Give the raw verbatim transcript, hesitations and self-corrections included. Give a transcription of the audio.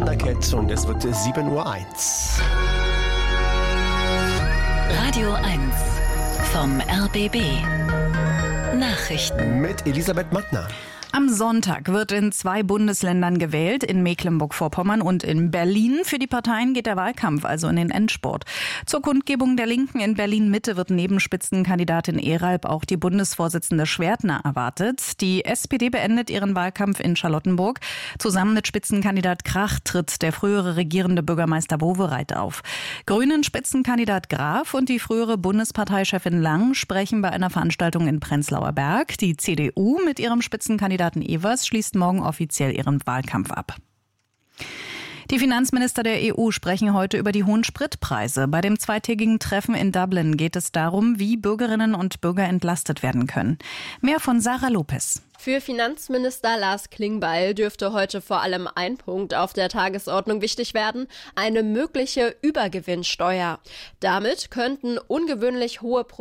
Wundercat und es wird sieben Uhr eins. Radio eins vom R B B. Nachrichten mit Elisabeth Mattner. Am Sonntag wird in zwei Bundesländern gewählt, in Mecklenburg-Vorpommern und in Berlin. Für die Parteien geht der Wahlkampf also in den Endspurt. Zur Kundgebung der Linken in Berlin-Mitte wird neben Spitzenkandidatin Eralb auch die Bundesvorsitzende Schwertner erwartet. Die S P D beendet ihren Wahlkampf in Charlottenburg. Zusammen mit Spitzenkandidat Krach tritt der frühere regierende Bürgermeister Wowereit auf. Grünen Spitzenkandidat Graf und die frühere Bundesparteichefin Lang sprechen bei einer Veranstaltung in Prenzlauer Berg. Die C D U mit ihrem Spitzenkandidaten Evers schließt morgen offiziell ihren Wahlkampf ab. Die Finanzminister der E U sprechen heute über die hohen Spritpreise. Bei dem zweitägigen Treffen in Dublin geht es darum, wie Bürgerinnen und Bürger entlastet werden können. Mehr von Sarah Lopez. Für Finanzminister Lars Klingbeil dürfte heute vor allem ein Punkt auf der Tagesordnung wichtig werden: eine mögliche Übergewinnsteuer. Damit könnten ungewöhnlich hohe